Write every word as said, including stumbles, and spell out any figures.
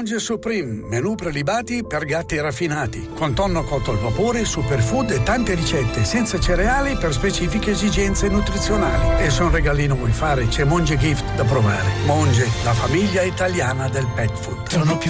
Monge Supreme, menù prelibati per gatti raffinati, con tonno cotto al vapore, superfood e tante ricette senza cereali per specifiche esigenze nutrizionali. E se un regalino vuoi fare, c'è Monge Gift da provare. Monge, la famiglia italiana del pet food. Sono più